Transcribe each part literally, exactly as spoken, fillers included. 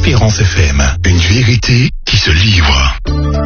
Espérance F M, une vérité qui se livre.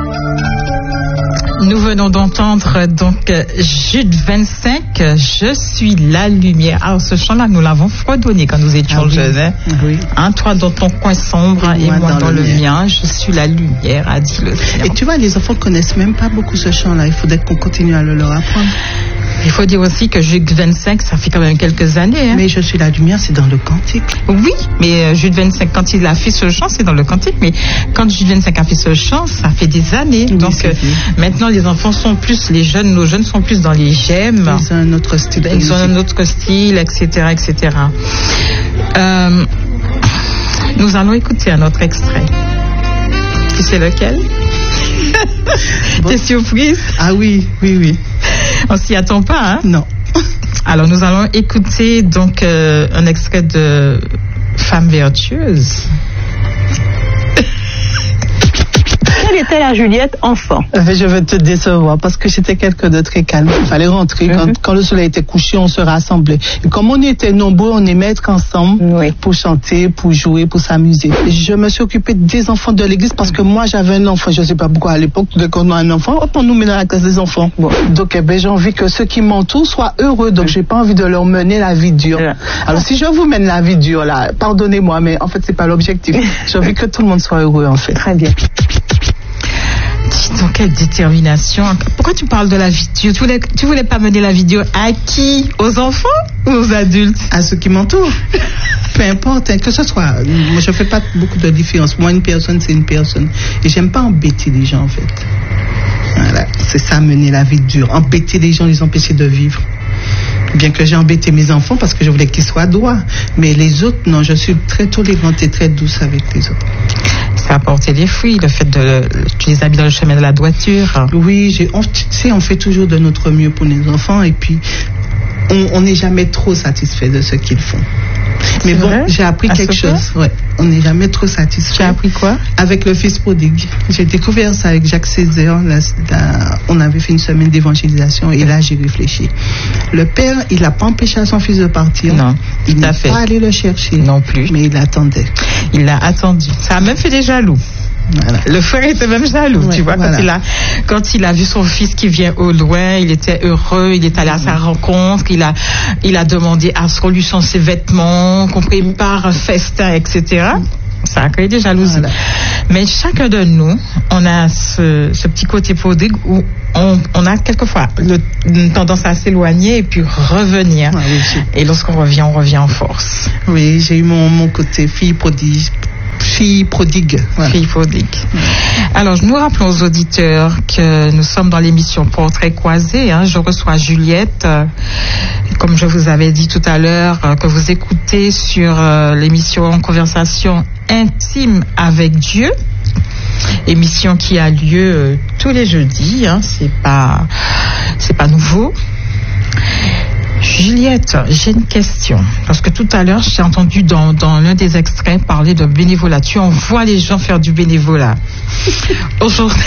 Nous venons d'entendre donc Jude vingt-cinq, Je suis la lumière. Alors ce chant-là, nous l'avons fredonné quand nous étions ah, oui. jeunes. Hein? Oui. Hein, toi dans ton coin sombre et, et moi, moi dans, dans le, le mien, je suis la lumière, a dit le Seigneur. Et tu vois, les enfants connaissent même pas beaucoup ce chant-là. Il faudrait qu'on continue à le leur apprendre. Il faut dire aussi que Jude vingt-cinq, ça fait quand même quelques années. Hein. Mais Je suis la lumière, c'est dans le cantique. Oui, mais Jude vingt-cinq, quand il a fait ce chant, c'est dans le cantique. Mais quand Jude vingt-cinq a fait ce chant, ça fait des années. Oui, donc euh, maintenant, les enfants sont plus, les jeunes, nos jeunes sont plus dans les j'aime. Ils ont un autre style. Ils ont un autre style, et cetera, et cetera. Euh, nous allons écouter un autre extrait. Tu sais lequel? Bon. T'es surprise? Ah oui, oui, oui. On s'y attend pas, hein? Non. Alors, nous allons écouter donc euh, un extrait de Femme vertueuse. Quelle était la Juliette enfant? Je vais te décevoir parce que j'étais quelqu'un de très calme. Il fallait rentrer. Mm-hmm. Quand, quand le soleil était couché, on se rassemblait. Et comme on était nombreux, on aimait être ensemble oui. pour chanter, pour jouer, pour s'amuser. Et je me suis occupée des enfants de l'église parce que moi, j'avais un enfant. Je ne sais pas pourquoi à l'époque, dès qu'on a un enfant, hop, on nous met dans la classe des enfants. Bon. Donc, eh ben, j'ai envie que ceux qui m'entourent soient heureux. Donc, j'ai pas envie de leur mener la vie dure. Yeah. Alors, si je vous mène la vie dure, là, pardonnez-moi, mais en fait, c'est pas l'objectif. J'ai envie que tout le monde soit heureux, en fait. Très bien. Donc, quelle détermination. Pourquoi tu parles de la vidéo? Tu voulais, tu voulais pas mener la vidéo à qui? Aux enfants ou aux adultes? À ceux qui m'entourent. Peu importe, hein, que ce soit. Moi, je fais pas beaucoup de différence. Moi, une personne, c'est une personne. Et j'aime pas embêter les gens, en fait. Voilà. C'est ça, mener la vie dure. Embêter les gens, les empêcher de vivre. Bien que j'ai embêté mes enfants parce que je voulais qu'ils soient droits. Mais les autres, non, je suis très tolérante et très douce avec les autres. Ça a apporté des fruits, le fait de tu les as mis dans le chemin de la droiture. Oui, j'ai, on, tu sais, on fait toujours de notre mieux pour les enfants et puis on n'est jamais trop satisfait de ce qu'ils font. Mais bon, vrai? J'ai appris à quelque chose. Ouais, on n'est jamais trop satisfait. Tu as appris quoi? Avec le fils prodigue. J'ai découvert ça avec Jacques Césaire. Là, là, on avait fait une semaine d'évangélisation et là, j'ai réfléchi. Le père, il n'a pas empêché à son fils de partir. Non, il n'est pas allé le chercher. Non plus. Mais il attendait. Il l'a attendu. Ça a même fait des jaloux. Voilà. Le frère était même jaloux, ouais, tu vois, voilà. quand, il a, quand il a vu son fils qui vient au loin, il était heureux, il est allé à sa rencontre, il a, il a demandé à ce qu'on lui change ses vêtements, qu'on prépare un festin, et cetera. Ça a créé des jalousies. Voilà. Mais chacun de nous, on a ce, ce petit côté prodigue où on, on a quelquefois le, une tendance à s'éloigner et puis revenir. Ah, oui, et lorsqu'on revient, on revient en force. Oui, j'ai eu mon, mon côté fille prodige. Fille prodigue. Voilà. Fille prodigue. Mmh. Alors, nous rappelons aux auditeurs que nous sommes dans l'émission Portrait croisé. Hein. Je reçois Juliette, euh, comme je vous avais dit tout à l'heure, euh, que vous écoutez sur euh, l'émission Conversation intime avec Dieu. Émission qui a lieu euh, tous les jeudis. Hein. C'est pas, c'est pas nouveau. Juliette, j'ai une question. Parce que tout à l'heure, j'ai entendu dans, dans l'un des extraits parler de bénévolat. Tu envoies les gens faire du bénévolat. Aujourd'hui.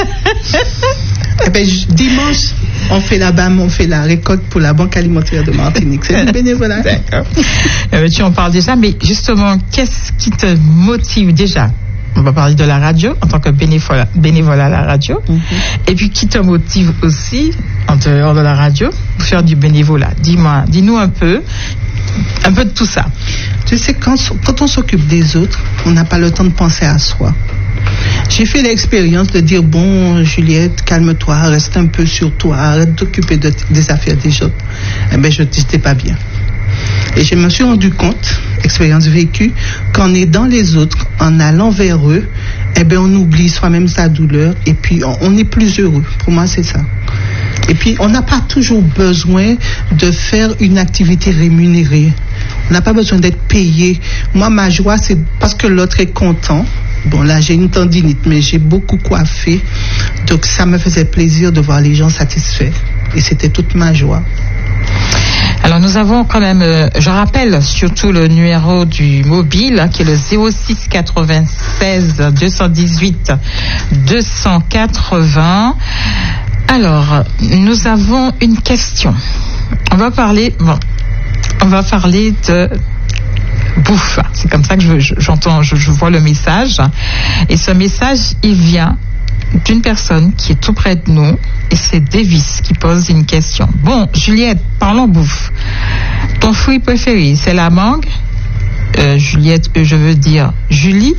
Eh ben, dimanche, on fait la B A M, on fait la récolte pour la Banque alimentaire de Martinique. C'est du bénévolat. D'accord. Euh, tu en parles déjà, mais justement, qu'est-ce qui te motive déjà? On va parler de la radio en tant que bénévole, bénévole à la radio. Mm-hmm. Et puis, qui te motive aussi, en dehors de la radio, pour faire du bénévolat? Dis-moi, dis-nous un peu, un peu de tout ça. Tu sais, quand, quand on s'occupe des autres, on n'a pas le temps de penser à soi. J'ai fait l'expérience de dire, bon, Juliette, calme-toi, reste un peu sur toi, arrête d'occuper de, des affaires des autres. Eh bien, je n'étais pas bien. Et je me suis rendu compte, expérience vécue, qu'en aidant les autres, en allant vers eux, eh bien, on oublie soi-même sa douleur et puis on, on est plus heureux. Pour moi, c'est ça. Et puis, on n'a pas toujours besoin de faire une activité rémunérée. On n'a pas besoin d'être payé. Moi, ma joie, c'est parce que l'autre est content. Bon, là, j'ai une tendinite, mais j'ai beaucoup coiffé. Donc, ça me faisait plaisir de voir les gens satisfaits. Et c'était toute ma joie. Alors nous avons quand même, euh, je rappelle surtout le numéro du mobile hein, qui est le zéro six quatre-vingt-seize deux cent dix-huit deux cent quatre-vingts. Alors nous avons une question. On va parler, bon, on va parler de bouffe. C'est comme ça que je, je, j'entends, je, je vois le message. Et ce message, il vient d'une personne qui est tout près de nous, et c'est Davis qui pose une question. Bon, Juliette, parlons bouffe. Ton fruit préféré, c'est la mangue? euh, Juliette, je veux dire Julie.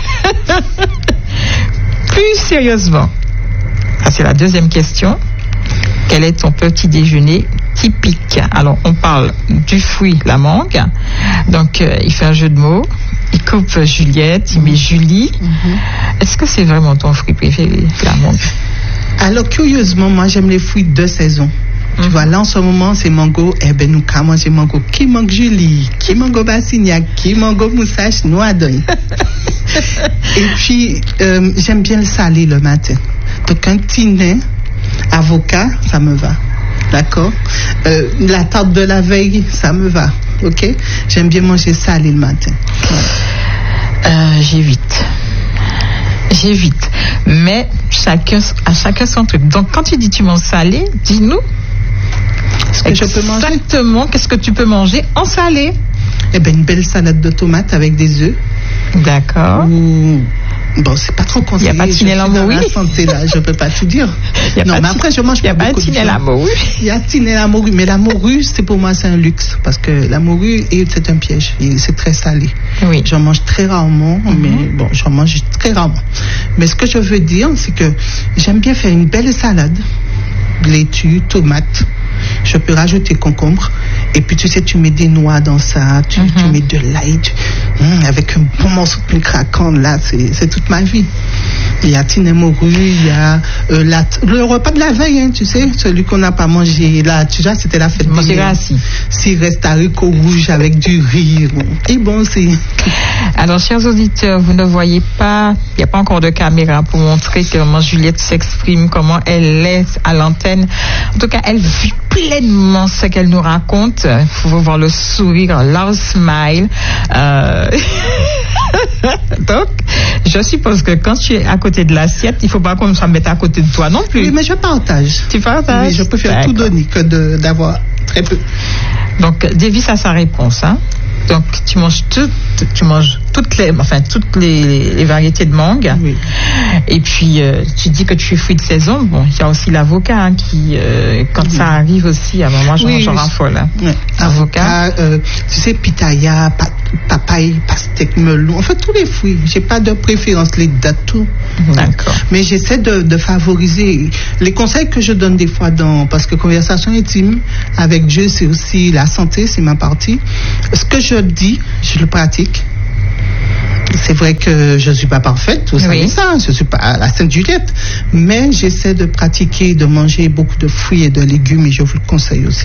Plus sérieusement, ça c'est la deuxième question. Quel est ton petit déjeuner typique? Alors, on parle du fruit, la mangue. Donc, euh, il fait un jeu de mots. Il coupe Juliette, il met Julie. Mm-hmm. Est-ce que c'est vraiment ton fruit préféré, la mangue? Alors, curieusement, moi, j'aime les fruits de saison. Mm-hmm. Tu vois, là, en ce moment, c'est mango. Eh ben, nous, quand manger mango. Qui mangue Julie? Qui mango Bassignac? Qui mango moustache noix d'oeil? Et puis, euh, j'aime bien le salé le matin. Donc, un petit nez, avocat, ça me va. D'accord? Euh, la tarte de la veille, ça me va. Ok? J'aime bien manger salé le matin. Ouais. Euh, j'évite. J'évite. Mais chacun, à chacun son truc. Donc, quand tu dis tu manges salé, dis-nous. Ce que je peux manger. Exactement, qu'est-ce que tu peux manger en salé? Eh bien, une belle salade de tomates avec des œufs. D'accord. Ou... Bon, c'est pas trop conseillé. Il n'y a pas de tinelle à morue. La santé, là, je peux pas tout dire. Non, mais après, je mange pas beaucoup de Il y a pas de tinelle à morue. Il y a tinelle à morue. Mais la morue, c'est pour moi, c'est un luxe. Parce que la morue, c'est un piège. C'est très salé. Oui. J'en mange très rarement. Mm-hmm. Mais bon, j'en mange très rarement. Mais ce que je veux dire, c'est que j'aime bien faire une belle salade. Laitue, tomate. Je peux rajouter concombre. Et puis, tu sais, tu mets des noix dans ça. Tu, mm-hmm. tu mets de l'ail. Tu, hum, avec un bon morceau de pain craquant, là, c'est, c'est toute ma vie. Il y a tinée morue, il y a euh, la, le repas de la veille, hein, tu sais, celui qu'on n'a pas mangé. Là, tu vois, c'était la fête. Manger assis. S'il reste haricots rouges avec du riz. Et bon, c'est... Alors, chers auditeurs, vous ne voyez pas, il n'y a pas encore de caméra pour montrer comment Juliette s'exprime, comment elle est à l'antenne. En tout cas, elle vit pleinement ce qu'elle nous raconte. Il faut voir le sourire, leur smile. Euh... Donc, je suppose que quand tu es à côté de l'assiette, il ne faut pas qu'on se mette à côté de toi non plus. Oui, mais je partage. Tu partages? Oui, je préfère D'accord. tout donner que de, d'avoir très peu. Donc, Davis a sa réponse, hein? Donc, tu manges toutes, tu manges toutes les, enfin, toutes les, les variétés de mangue. Oui. Et puis, euh, tu dis que tu es fruit de saison. Bon, il y a aussi l'avocat, hein, qui, euh, quand oui. ça arrive aussi, à moi, j'en oui, j'en oui. raffole. Hein. Oui. Avocat, avocat euh, tu sais, pitaya, pa- papaye, pastèque, melon. En fait, tous les fruits. J'ai pas de préférence, les dates, tout. D'accord. Mais j'essaie de, de favoriser les conseils que je donne des fois dans, parce que conversation intime avec Dieu, c'est aussi la santé, c'est ma partie. Ce que je dis, je le pratique. C'est vrai que je ne suis pas parfaite, vous savez oui. ça, je ne suis pas la Sainte Juliette, mais j'essaie de pratiquer, de manger beaucoup de fruits et de légumes et je vous le conseille aussi.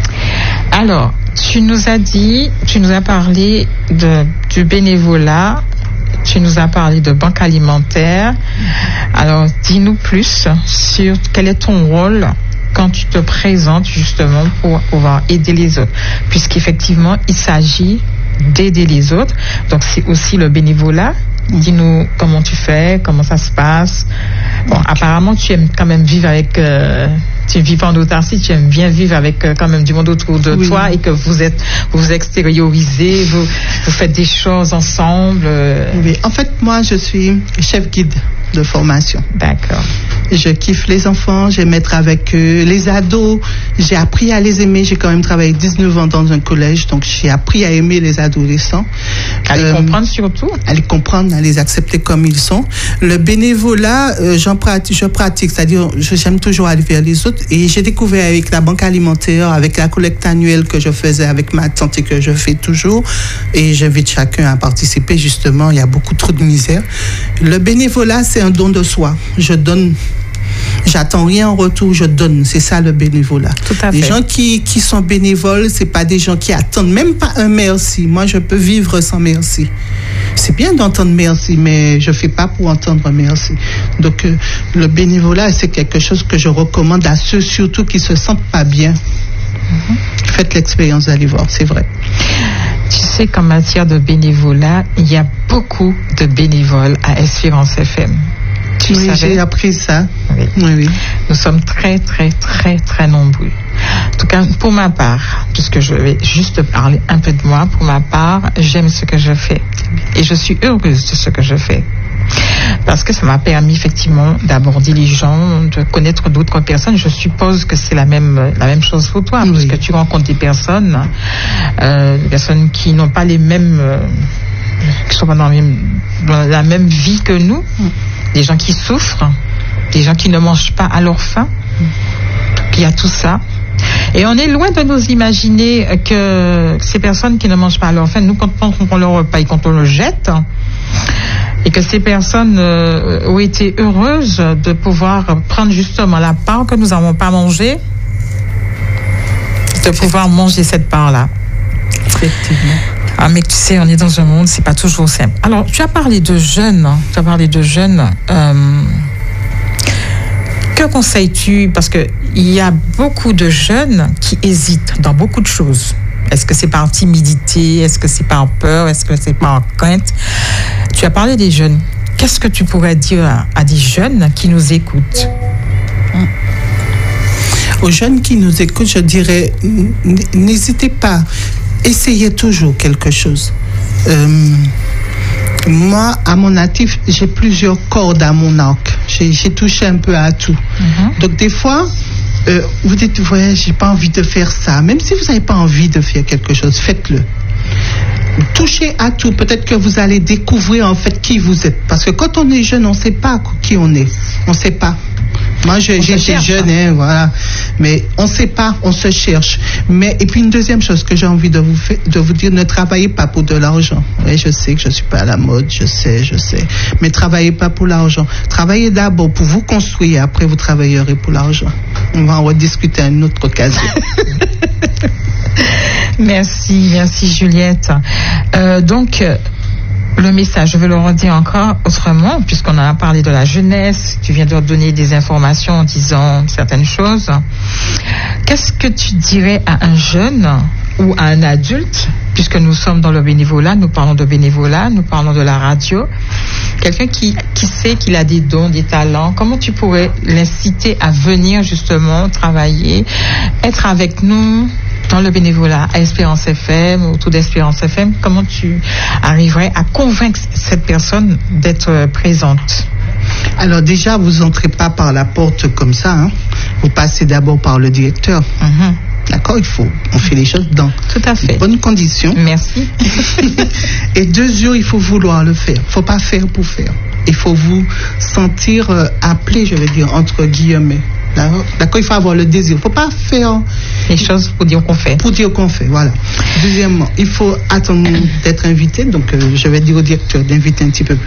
Alors, tu nous as dit, tu nous as parlé de, du bénévolat, tu nous as parlé de banque alimentaire. Alors, dis-nous plus sur quel est ton rôle quand tu te présentes justement pour pouvoir aider les autres, puisqu'effectivement, il s'agit d'aider les autres. Donc, c'est aussi le bénévolat. Dis-nous comment tu fais, comment ça se passe. Bon, apparemment, tu aimes quand même vivre avec... Euh, tu vis pas en autarcie, tu aimes bien vivre avec euh, quand même du monde autour de oui. toi et que vous êtes, vous vous extériorisez, vous, vous faites des choses ensemble. Euh... Oui, en fait, moi, je suis chef guide de formation. D'accord. Je kiffe les enfants, j'aime être avec eux. Les ados, j'ai appris à les aimer. J'ai quand même travaillé dix-neuf ans dans un collège, donc j'ai appris à aimer les adolescents. À les euh, comprendre surtout. À les comprendre, à les accepter comme ils sont. Le bénévolat, euh, j'en pratique, je pratique, c'est-à-dire j'aime toujours aller vers les autres. Et j'ai découvert avec la banque alimentaire, avec la collecte annuelle que je faisais avec ma tante et que je fais toujours. Et j'invite chacun à participer, justement. Il y a beaucoup trop de misère. Le bénévolat, c'est un don de soi. Je donne. J'attends rien en retour, je donne. C'est ça le bénévolat. Tout à les fait. gens qui, qui sont bénévoles, c'est pas des gens qui attendent même pas un merci. Moi, je peux vivre sans merci. C'est bien d'entendre merci, mais je fais pas pour entendre merci. Donc, euh, le bénévolat, c'est quelque chose que je recommande à ceux surtout qui se sentent pas bien. Mm-hmm. Faites l'expérience d'aller voir, c'est vrai. Tu sais qu'en matière de bénévolat, il y a beaucoup de bénévoles à Espérance F M. Tu oui, savais? J'ai appris ça. Oui. Oui, oui. Nous sommes très, très, très, très nombreux. En tout cas, pour ma part, puisque je vais juste parler un peu de moi, pour ma part, j'aime ce que je fais. Et je suis heureuse de ce que je fais. Parce que ça m'a permis effectivement d'aborder les gens, de connaître d'autres personnes. Je suppose que c'est la même, la même chose pour toi, oui. Parce que tu rencontres des personnes, euh, des personnes qui n'ont pas les mêmes, euh, qui sont pas dans la même, dans la même vie que nous, mm. Des gens qui souffrent, des gens qui ne mangent pas à leur faim. Mm. Il y a tout ça. Et on est loin de nous imaginer que ces personnes qui ne mangent pas à leur faim, nous, quand on prend leur repas et quand on le jette, et que ces personnes euh, ont été heureuses de pouvoir prendre justement la part que nous n'avons pas mangée, de pouvoir manger cette part-là. Effectivement. Ah, mais tu sais, on est dans un monde, c'est pas toujours simple. Alors, tu as parlé de jeunes, hein, tu as parlé de jeunes. Euh, que conseilles-tu? Parce que il y a beaucoup de jeunes qui hésitent dans beaucoup de choses. Est-ce que c'est par timidité? Est-ce que c'est par peur? Est-ce que c'est par crainte? Tu as parlé des jeunes. Qu'est-ce que tu pourrais dire à, à des jeunes qui nous écoutent? Aux jeunes qui nous écoutent, je dirais, n'hésitez pas. Essayez toujours quelque chose. Euh, moi, à mon actif, j'ai plusieurs cordes à mon arc. J'ai, j'ai touché un peu à tout. Mm-hmm. Donc, des fois... Euh, vous dites, ouais, j'ai pas envie de faire ça. Même si vous n'avez pas envie de faire quelque chose, faites-le. Touchez à tout. Peut-être que vous allez découvrir en fait qui vous êtes. Parce que quand on est jeune, on ne sait pas qui on est. On ne sait pas. Moi, j'ai, j'étais jeune, hein, voilà. Mais on ne sait pas, on se cherche. Mais, et puis une deuxième chose que j'ai envie de vous, faire, de vous dire, ne travaillez pas pour de l'argent. Oui, je sais que je ne suis pas à la mode, je sais, je sais. Mais travaillez pas pour l'argent. Travaillez d'abord pour vous construire, après vous travaillerez pour l'argent. On va en rediscuter à une autre occasion. Merci, merci Juliette. Euh, donc, le message, je vais le redire encore autrement, puisqu'on a parlé de la jeunesse, tu viens de donner des informations en disant certaines choses. Qu'est-ce que tu dirais à un jeune ou à un adulte, puisque nous sommes dans le bénévolat, nous parlons de bénévolat, nous parlons de la radio, quelqu'un qui, qui sait qu'il a des dons, des talents, comment tu pourrais l'inciter à venir justement travailler, être avec nous dans le bénévolat à Espérance F M, autour d'Espérance F M, comment tu arriverais à convaincre cette personne d'être présente? Alors déjà, vous n'entrez pas par la porte comme ça, hein. Vous passez d'abord par le directeur. Mm-hmm. D'accord, il faut, on fait les choses dans Tout à fait. de bonnes conditions. Merci. Et deuxièmement, il faut vouloir le faire. Il ne faut pas faire pour faire. Il faut vous sentir euh, appelé, je vais dire, entre guillemets. D'accord, D'accord, il faut avoir le désir. Il ne faut pas faire les choses pour dire qu'on fait. Pour dire qu'on fait, voilà. Deuxièmement, il faut attendre d'être invité. Donc, euh, je vais dire au directeur d'inviter un petit peu plus.